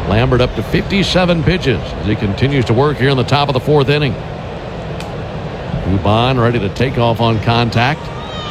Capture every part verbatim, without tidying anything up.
Lambert up to fifty-seven pitches as he continues to work here in the top of the fourth inning. Dubon ready to take off on contact.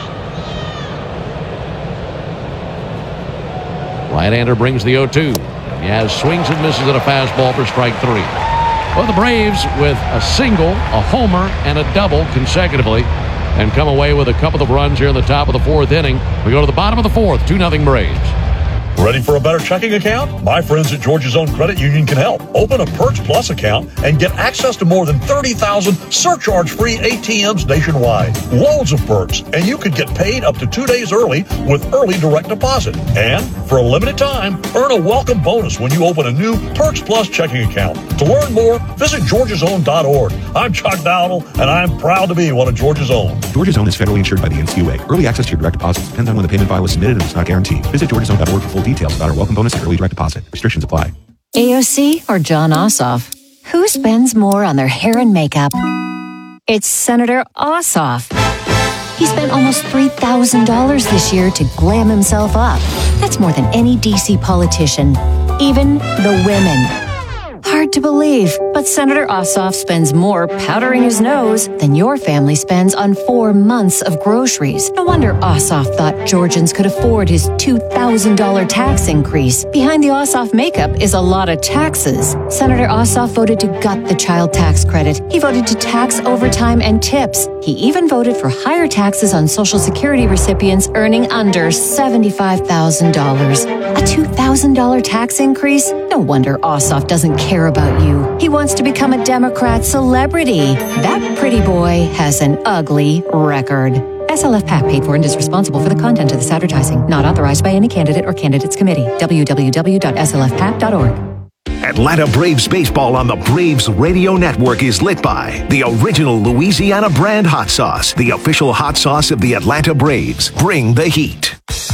Right-hander brings the oh two. Yaz swings and misses at a fastball for strike three. Well, the Braves with a single, a homer, and a double consecutively, and come away with a couple of runs here in the top of the fourth inning. We go to the bottom of the fourth, two nothing Braves. Ready for a better checking account? My friends at Georgia's Own Credit Union can help. Open a Perks Plus account and get access to more than thirty thousand surcharge-free A T Ms nationwide. Loads of perks, and you could get paid up to two days early with early direct deposit. And for a limited time, earn a welcome bonus when you open a new Perks Plus checking account. To learn more, visit georgias own dot org. I'm Chuck Dowdle, and I'm proud to be one of Georgia's Own. Georgia's Own is federally insured by the N C U A. Early access to your direct deposits depends on when the payment file is submitted and is not guaranteed. Visit georgias own dot org for full details about our welcome bonus and early direct deposit. Restrictions apply. A O C or John Ossoff? Who spends more on their hair and makeup? It's Senator Ossoff. He spent almost three thousand dollars this year to glam himself up. That's more than any D C politician, even the women. Hard to believe, but Senator Ossoff spends more powdering his nose than your family spends on four months of groceries. No wonder Ossoff thought Georgians could afford his two thousand dollars tax increase. Behind the Ossoff makeup is a lot of taxes. Senator Ossoff voted to gut the child tax credit. He voted to tax overtime and tips. He even voted for higher taxes on Social Security recipients earning under seventy-five thousand dollars. A two thousand dollars tax increase? No wonder Ossoff doesn't care about you. He wants to become a Democrat celebrity. That pretty boy has an ugly record. S L F PAC paid for and is responsible for the content of this advertising. Not authorized by any candidate or candidates committee. w w w dot s l f pac dot org. Atlanta Braves baseball on the Braves Radio Network is lit by the original Louisiana brand hot sauce, the official hot sauce of the Atlanta Braves. Bring the heat.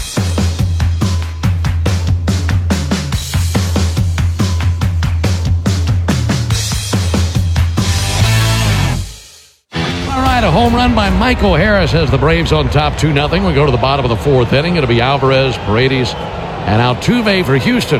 A home run by Michael Harris has the Braves on top two nothing. We go to the bottom of the fourth inning. It'll be Alvarez, Paredes, and Altuve for Houston.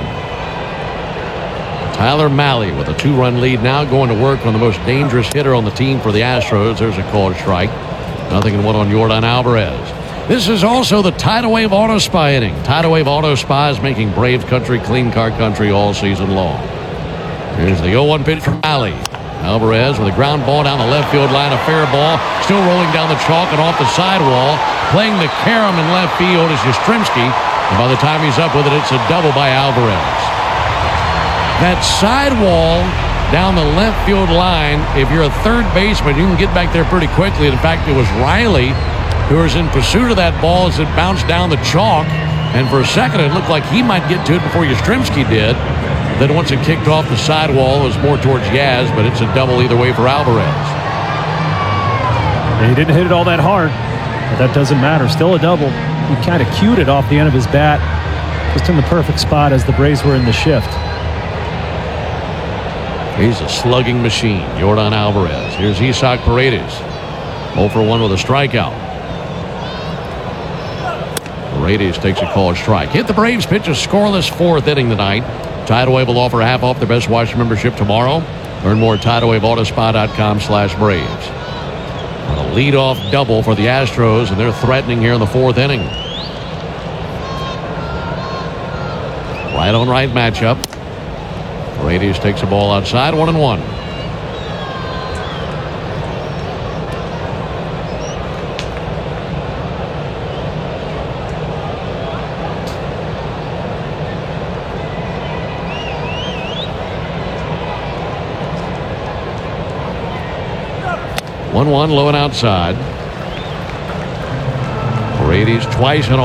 Tyler Mahle with a two-run lead now going to work on the most dangerous hitter on the team for the Astros. There's a called strike. Nothing and one on Yordan Alvarez. This is also the Tidal Wave Auto Spy inning. Tidal Wave Auto Spy is making Brave country clean car country all season long. Here's the oh one pitch from Mahle. Alvarez with a ground ball down the left field line, a fair ball, still rolling down the chalk and off the sidewall. Playing the carom in left field is Yastrzemski, and by the time he's up with it, it's a double by Alvarez. That sidewall down the left field line, if you're a third baseman, you can get back there pretty quickly. In fact, it was Riley who was in pursuit of that ball as it bounced down the chalk, and for a second it looked like he might get to it before Yastrzemski did. Then once it kicked off the sidewall, it was more towards Yaz, but it's a double either way for Alvarez. He didn't hit it all that hard, but that doesn't matter. Still a double. He kind of cued it off the end of his bat, just in the perfect spot as the Braves were in the shift. He's a slugging machine, Yordan Alvarez. Here's Isaac Paredes. oh for one with a strikeout. Paredes takes a called strike. Hit the Braves pitch a scoreless fourth inning tonight. Tidal Wave will offer half off their Best Watch membership tomorrow. Learn more at tidal wave autospy dot com slash Braves. A leadoff double for the Astros, and they're threatening here in the fourth inning. Right on right matchup. Paredes takes a ball outside, one and one. one one low and outside. Paredes twice in a